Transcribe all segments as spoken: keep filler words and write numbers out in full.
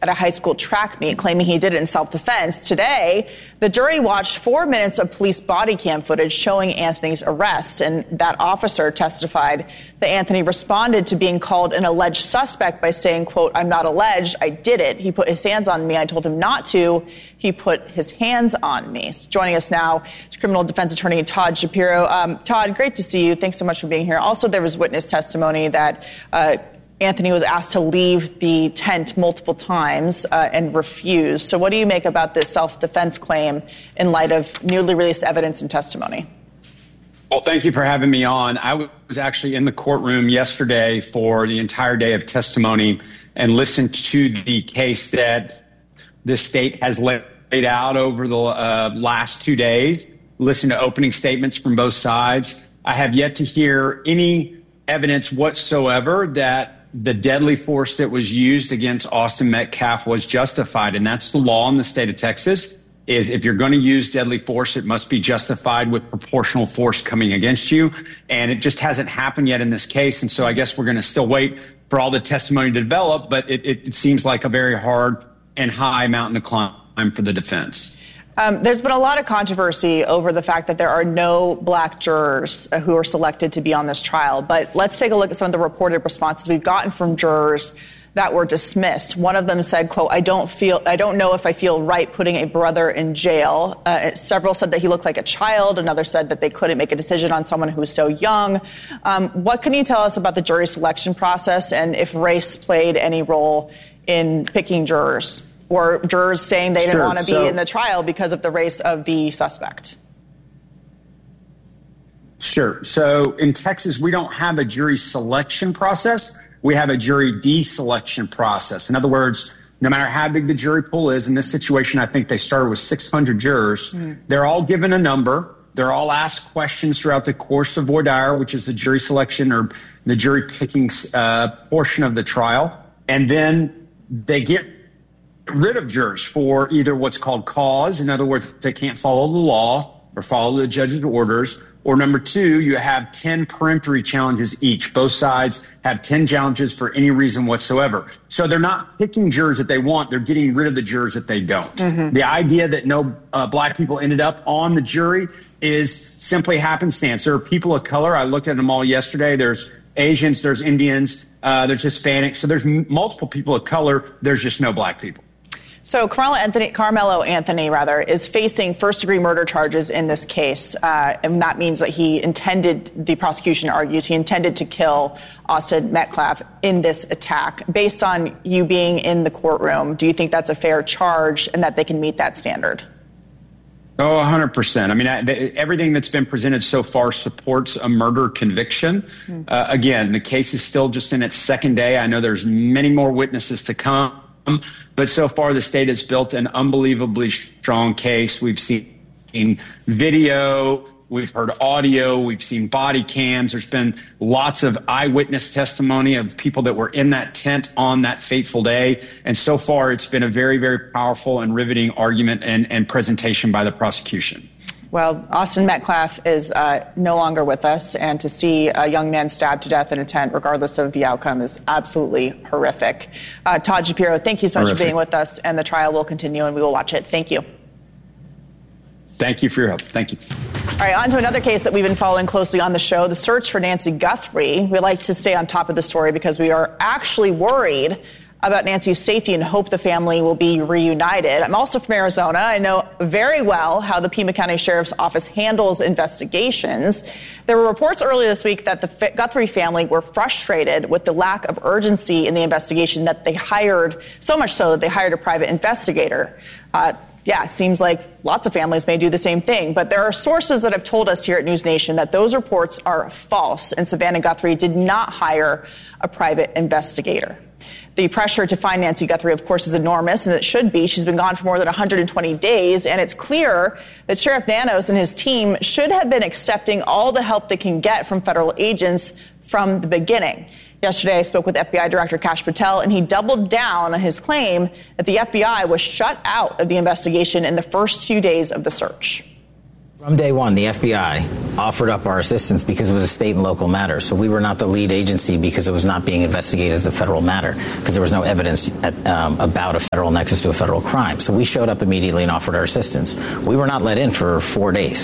at a high school track meet, claiming he did it in self-defense. Today, the jury watched four minutes of police body cam footage showing Anthony's arrest, and that officer testified that Anthony responded to being called an alleged suspect by saying, quote, "I'm not alleged, I did it. He put his hands on me. I told him not to. He put his hands on me." So joining us now is criminal defense attorney Todd Shapiro. Um, Todd, great to see you. Thanks so much for being here. Also, there was witness testimony that uh, Anthony was asked to leave the tent multiple times uh, and refused. So what do you make about this self-defense claim in light of newly released evidence and testimony? Well, thank you for having me on. I was actually in the courtroom yesterday for the entire day of testimony and listened to the case that the state has laid out over the uh, last two days, listened to opening statements from both sides. I have yet to hear any evidence whatsoever that the deadly force that was used against Austin Metcalf was justified. And that's the law in the state of Texas, is if you're going to use deadly force, it must be justified with proportional force coming against you. And it just hasn't happened yet in this case. And so I guess we're going to still wait for all the testimony to develop. But it, it, it seems like a very hard and high mountain to climb for the defense. Um, there's been a lot of controversy over the fact that there are no black jurors uh, who are selected to be on this trial. But let's take a look at some of the reported responses we've gotten from jurors that were dismissed. One of them said, quote, I don't feel, I don't know if I feel right putting a brother in jail. Uh, several said that he looked like a child. Another said that they couldn't make a decision on someone who was so young. Um, what can you tell us about the jury selection process and if race played any role in picking jurors? Or jurors saying they sure. didn't want to so, be in the trial because of the race of the suspect? Sure. So in Texas, we don't have a jury selection process. We have a jury deselection process. In other words, no matter how big the jury pool is, in this situation, I think they started with six hundred jurors. Mm. They're all given a number. They're all asked questions throughout the course of voir dire, which is the jury selection or the jury picking uh, portion of the trial. And then they get rid of jurors for either what's called cause. In other words, they can't follow the law or follow the judge's orders. Or number two, you have ten peremptory challenges each. Both sides have ten challenges for any reason whatsoever. So they're not picking jurors that they want. They're getting rid of the jurors that they don't. Mm-hmm. The idea that no uh, black people ended up on the jury is simply happenstance. There are people of color. I looked at them all yesterday. There's Asians, there's Indians, uh, there's Hispanics. So there's m- multiple people of color. There's just no black people. So Carmelo Anthony, Carmelo Anthony, rather, is facing first-degree murder charges in this case, uh, and that means that he intended, the prosecution argues, he intended to kill Austin Metcalf in this attack. Based on you being in the courtroom, do you think that's a fair charge and that they can meet that standard? Oh, one hundred percent. I mean, I, the, everything that's been presented so far supports a murder conviction. Mm. Uh, again, the case is still just in its second day. I know there's many more witnesses to come. But so far, the state has built an unbelievably strong case. We've seen video, we've heard audio, we've seen body cams. There's been lots of eyewitness testimony of people that were in that tent on that fateful day. And so far, it's been a very, very powerful and riveting argument and, and presentation by the prosecution. Well, Austin Metcalf is uh, no longer with us, and to see a young man stabbed to death in a tent, regardless of the outcome, is absolutely horrific. Uh, Todd Shapiro, thank you so much horrific. for being with us, and the trial will continue, and we will watch it. Thank you. Thank you for your help. Thank you. All right, on to another case that we've been following closely on the show, the search for Nancy Guthrie. We like to stay on top of the story because we are actually worried about Nancy's safety and hope the family will be reunited. I'm also from Arizona. I know very well how the Pima County Sheriff's Office handles investigations. There were reports earlier this week that the Guthrie family were frustrated with the lack of urgency in the investigation, that they hired, so much so that they hired a private investigator. Uh, Yeah, it seems like lots of families may do the same thing. But there are sources that have told us here at News Nation that those reports are false, and Savannah Guthrie did not hire a private investigator. The pressure to find Nancy Guthrie, of course, is enormous, and it should be. She's been gone for more than one hundred twenty days, and it's clear that Sheriff Nanos and his team should have been accepting all the help they can get from federal agents from the beginning. Yesterday, I spoke with F B I Director Kash Patel, and he doubled down on his claim that the F B I was shut out of the investigation in the first few days of the search. From day one, the F B I offered up our assistance because it was a state and local matter. So we were not the lead agency because it was not being investigated as a federal matter, because there was no evidence at, um, about a federal nexus to a federal crime. So we showed up immediately and offered our assistance. We were not let in for four days.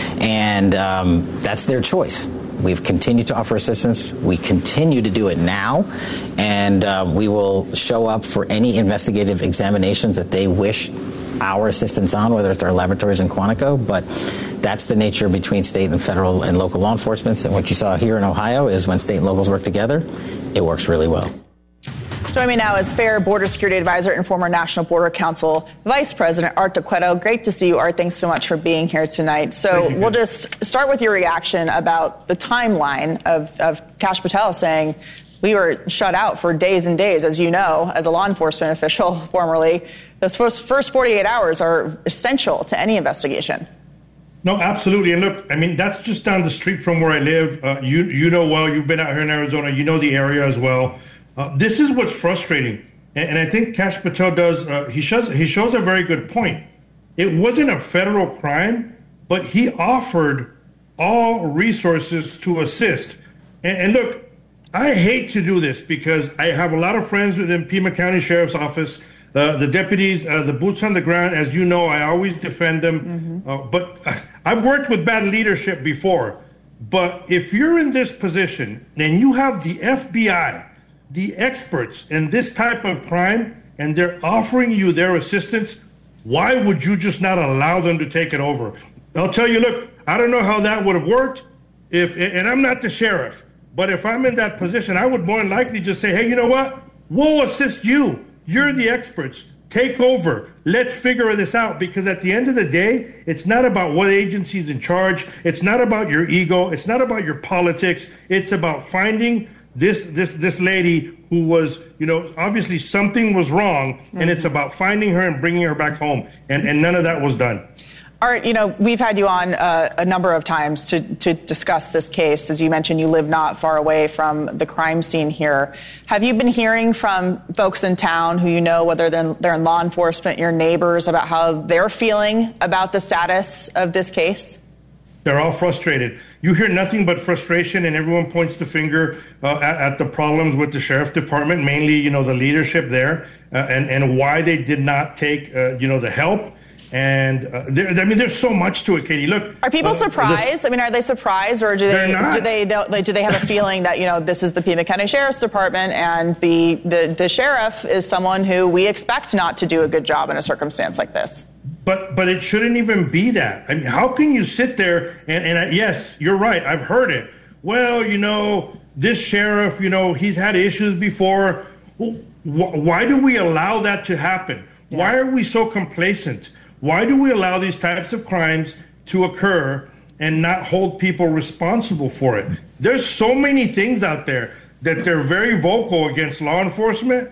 And um, that's their choice. We've continued to offer assistance. We continue to do it now. And uh, we will show up for any investigative examinations that they wish our assistance on, whether it's our laboratories in Quantico. But that's the nature between state and federal and local law enforcement. And what you saw here in Ohio is when state and locals work together, it works really well. Joining me now is FAIR Border Security Advisor and former National Border Council Vice President Art DeQueto. Great to see you, Art. Thanks so much for being here tonight. So we'll just start with your reaction about the timeline of, of Kash Patel saying we were shut out for days and days. As you know, as a law enforcement official formerly, those first, first forty-eight hours are essential to any investigation. No, absolutely. And look, I mean, that's just down the street from where I live. Uh, you you know well, you've been out here in Arizona. You know the area as well. Uh, this is what's frustrating. And, and I think Kash Patel does, uh, he, shows, he shows a very good point. It wasn't a federal crime, but he offered all resources to assist. And, and look, I hate to do this because I have a lot of friends within Pima County Sheriff's Office. Uh, the deputies, uh, the boots on the ground, as you know, I always defend them. Mm-hmm. Uh, but uh, I've worked with bad leadership before. But if you're in this position and you have the F B I, the experts in this type of crime, and they're offering you their assistance, why would you just not allow them to take it over? I'll tell you, look, I don't know how that would have worked. If, and I'm not the sheriff, but if I'm in that position, I would more than likely just say, hey, you know what? We'll assist you. You're the experts. Take over. Let's figure this out. Because at the end of the day, it's not about what agency's in charge. It's not about your ego. It's not about your politics. It's about finding this this this lady who was, you know, obviously something was wrong. Mm-hmm. And it's about finding her and bringing her back home. And, and none of that was done. Art, you know, we've had you on uh, a number of times to, to discuss this case. As you mentioned, you live not far away from the crime scene here. Have you been hearing from folks in town who you know, whether they're in, they're in law enforcement, your neighbors, about how they're feeling about the status of this case? They're all frustrated. You hear nothing but frustration, and everyone points the finger uh, at, at the problems with the sheriff department, mainly, you know, the leadership there, uh, and, and why they did not take, uh, you know, the help. And uh, there, I mean, there's so much to it, Katie. Look, are people uh, surprised? This, I mean, are they surprised, or do they do they like, do they have a feeling that, you know, this is the Pima County Sheriff's Department, and the, the the sheriff is someone who we expect not to do a good job in a circumstance like this? But but it shouldn't even be that. I mean, how can you sit there and and I, yes, you're right. I've heard it. Well, you know, this sheriff, you know, he's had issues before. Well, wh- why do we allow that to happen? Yeah. Why are we so complacent? Why do we allow these types of crimes to occur and not hold people responsible for it? There's so many things out there that they're very vocal against law enforcement,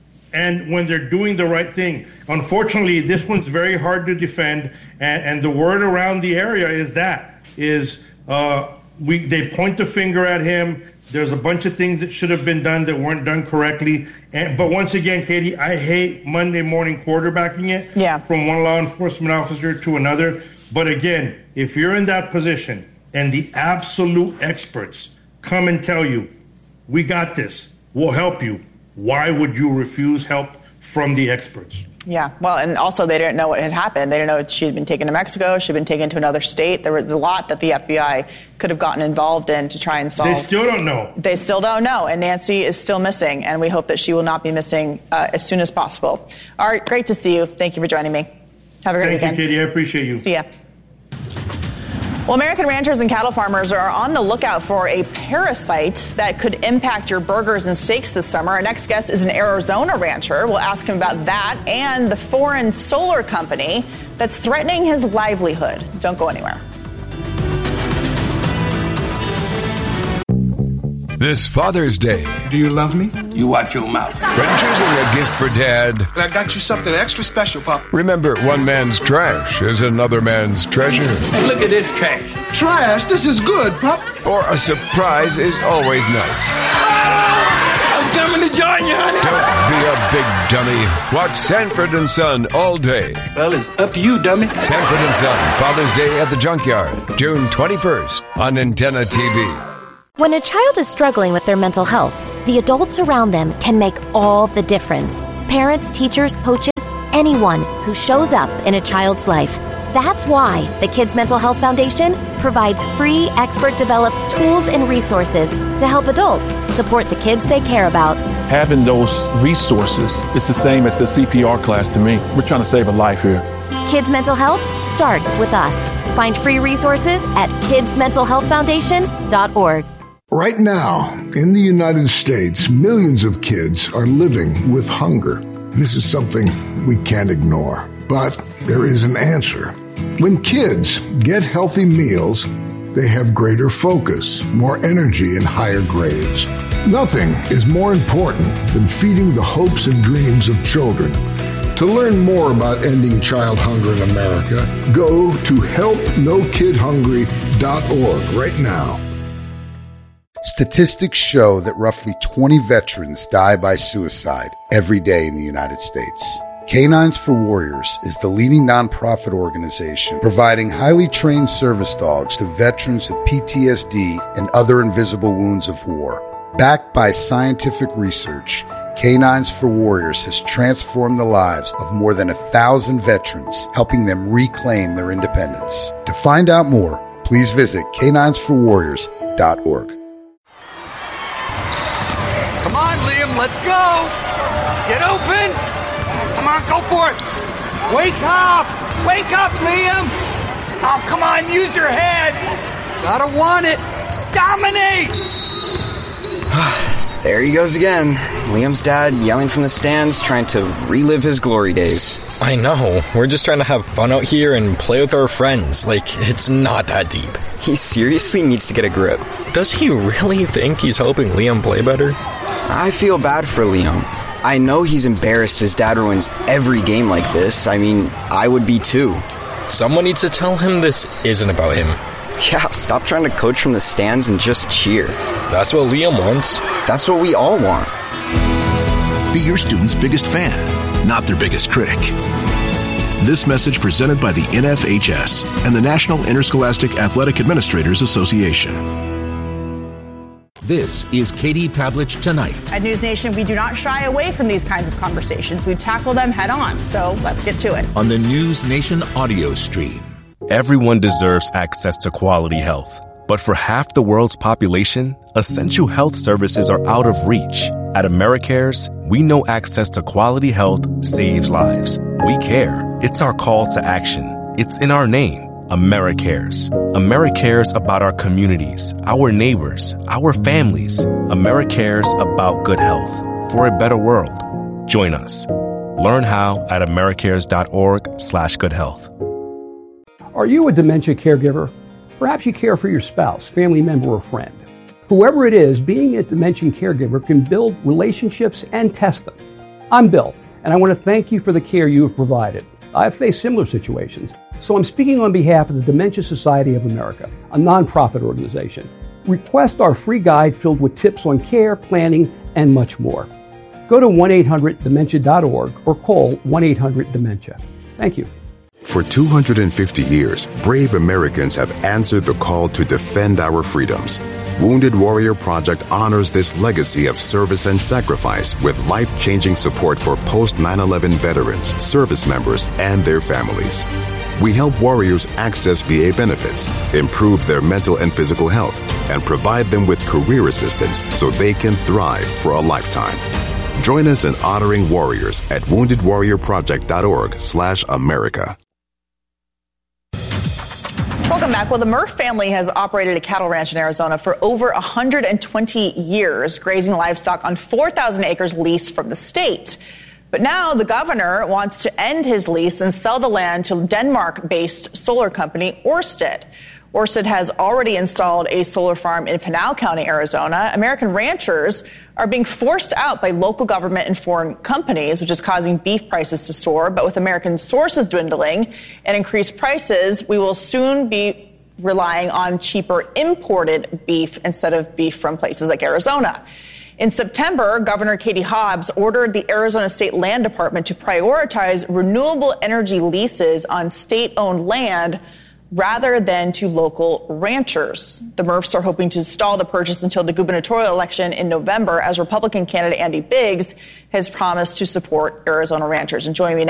and when they're doing the right thing. Unfortunately, this one's very hard to defend, and, and the word around the area is that, is uh, we they point the finger at him. There's a bunch of things that should have been done that weren't done correctly. And, but once again, Katie, I hate Monday morning quarterbacking it yeah. from one law enforcement officer to another. But again, if you're in that position and the absolute experts come and tell you, we got this, we'll help you, why would you refuse help from the experts? Yeah, well, and also they didn't know what had happened. They didn't know she had been taken to Mexico. She had been taken to another state. There was a lot that the F B I could have gotten involved in to try and solve. They still don't know. They still don't know, and Nancy is still missing, and we hope that she will not be missing uh, as soon as possible. All right, great to see you. Thank you for joining me. Have a great weekend. Thank you, Katie. I appreciate you. See ya. Well, American ranchers and cattle farmers are on the lookout for a parasite that could impact your burgers and steaks this summer. Our next guest is an Arizona rancher. We'll ask him about that and the foreign solar company that's threatening his livelihood. Don't go anywhere. This Father's Day. Do you love me? You watch your mouth. When choosing a gift for Dad, I got you something extra special, Pop. Remember, one man's trash is another man's treasure. Hey, look at this trash. Trash? This is good, Pop. Or a surprise is always nice. Ah, I'm coming to join you, honey. Don't be You big dummy. Watch Sanford and Son all day. Well, it's up to you, dummy. Sanford and Son, Father's Day at the Junkyard, June twenty-first on Antenna T V. When a child is struggling with their mental health, the adults around them can make all the difference. Parents, teachers, coaches, anyone who shows up in a child's life. That's why the Kids Mental Health Foundation provides free, expert-developed tools and resources to help adults support the kids they care about. Having those resources is the same as the C P R class to me. We're trying to save a life here. Kids Mental Health starts with us. Find free resources at kids mental health foundation dot org. Right now, in the United States, millions of kids are living with hunger. This is something we can't ignore, but there is an answer. When kids get healthy meals, they have greater focus, more energy, and higher grades. Nothing is more important than feeding the hopes and dreams of children. To learn more about ending child hunger in America, go to help no kid hungry dot org right now. Statistics show that roughly twenty veterans die by suicide every day in the United States. Canines for Warriors is the leading nonprofit organization providing highly trained service dogs to veterans with P T S D and other invisible wounds of war. Backed by scientific research, Canines for Warriors has transformed the lives of more than a thousand veterans, helping them reclaim their independence. To find out more, please visit canines for warriors dot org. Come on, Liam, let's go! Get open! Come on, go for it! Wake up! Wake up, Liam! Oh, come on, use your head! Gotta want it! Dominate! There he goes again. Liam's dad yelling from the stands, trying to relive his glory days. I know. We're just trying to have fun out here and play with our friends. Like, it's not that deep. He seriously needs to get a grip. Does he really think he's helping Liam play better? I feel bad for Liam. I know he's embarrassed his dad ruins every game like this. I mean, I would be too. Someone needs to tell him this isn't about him. Yeah, stop trying to coach from the stands and just cheer. That's what Liam wants. That's what we all want. Be your student's biggest fan, not their biggest critic. This message presented by the N F H S and the National Interscholastic Athletic Administrators Association. This is Katie Pavlich Tonight. At News Nation, we do not shy away from these kinds of conversations. We tackle them head on. So let's get to it. On the News Nation audio stream. Everyone deserves access to quality health. But for half the world's population, essential health services are out of reach. At AmeriCares, we know access to quality health saves lives. We care. It's our call to action. It's in our name. AmeriCares. AmeriCares about our communities, our neighbors, our families. AmeriCares about good health for a better world. Join us. Learn how at americares.org slash good health. Are you a dementia caregiver? Perhaps you care for your spouse, family member, or friend. Whoever it is, being a dementia caregiver can build relationships and test them. I'm Bill, and I want to thank you for the care you have provided. I've faced similar situations, so I'm speaking on behalf of the Dementia Society of America, a nonprofit organization. Request our free guide filled with tips on care, planning, and much more. Go to one eight hundred dementia dot org or call one eight hundred dementia. Thank you. For two hundred fifty years, brave Americans have answered the call to defend our freedoms. Wounded Warrior Project honors this legacy of service and sacrifice with life-changing support for post nine eleven veterans, service members, and their families. We help warriors access V A benefits, improve their mental and physical health, and provide them with career assistance so they can thrive for a lifetime. Join us in honoring warriors at wounded warrior project dot org slash America. Welcome back. Well, the Murph family has operated a cattle ranch in Arizona for over one hundred twenty years, grazing livestock on four thousand acres leased from the state. But now the governor wants to end his lease and sell the land to Denmark-based solar company Ørsted. Ørsted has already installed a solar farm in Pinal County, Arizona. American ranchers are being forced out by local government and foreign companies, which is causing beef prices to soar. But with American sources dwindling and increased prices, we will soon be relying on cheaper imported beef instead of beef from places like Arizona. In September, Governor Katie Hobbs ordered the Arizona State Land Department to prioritize renewable energy leases on state-owned land rather than to local ranchers. The Murphs are hoping to stall the purchase until the gubernatorial election in November, as Republican candidate Andy Biggs has promised to support Arizona ranchers. And joining me now